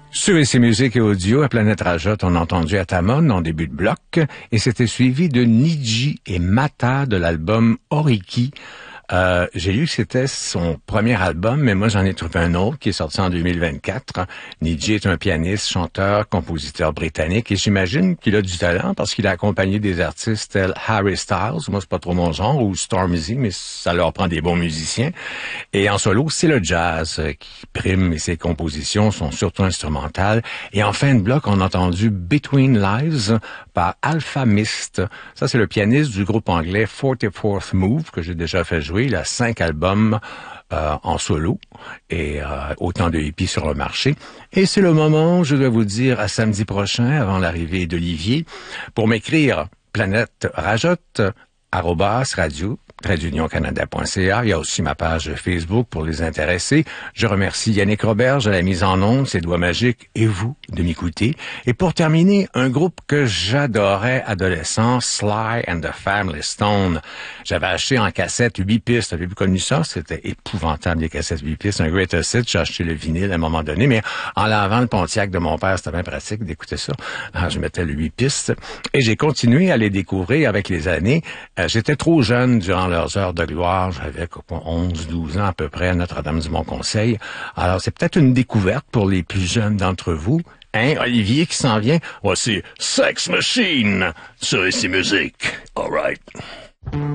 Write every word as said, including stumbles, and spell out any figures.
Sur Ici Musique et Audio, à Planète Rajotte, on a entendu Atamon en début de bloc, et c'était suivi de Nidji et Mata de l'album Oriki. Euh, j'ai lu que c'était son premier album, mais moi j'en ai trouvé un autre qui est sorti en deux mille vingt-quatre. Nidji est un pianiste, chanteur, compositeur britannique, et j'imagine qu'il a du talent parce qu'il a accompagné des artistes tels Harry Styles, moi c'est pas trop mon genre, ou Stormzy, mais ça leur prend des bons musiciens. Et en solo, c'est le jazz qui prime, et ses compositions sont surtout instrumentales. Et en fin de bloc, on a entendu Between Lives par Alpha Mist. Ça, c'est le pianiste du groupe anglais forty-fourth Move, que j'ai déjà fait jouer. Il a cinq albums euh, en solo et euh, autant de hippies sur le marché. Et c'est le moment, je dois vous dire, à samedi prochain, avant l'arrivée d'Olivier, pour m'écrire planète rajotte arobase radio trait d'union canada point c a. Il y a aussi ma page Facebook pour les intéressés. Je remercie Yannick Roberge à la mise en onde, ses doigts magiques, et vous de m'écouter. Et pour terminer, un groupe que j'adorais adolescent, Sly and the Family Stone. J'avais acheté en cassette huit pistes. Avez-vous connu ça? C'était épouvantable, les cassettes huit pistes. Un greatest hit. J'ai acheté le vinyle à un moment donné, mais en lavant le Pontiac de mon père, c'était bien pratique d'écouter ça. Alors, je mettais le huit pistes. Et j'ai continué à les découvrir avec les années. Euh, j'étais trop jeune durant leurs heures de gloire. J'avais onze, douze ans à peu près à Notre-Dame-du-Mont-Conseil. Alors, c'est peut-être une découverte pour les plus jeunes d'entre vous. Hein, Olivier qui s'en vient? Voici Sex Machine sur Ici Musique. All right.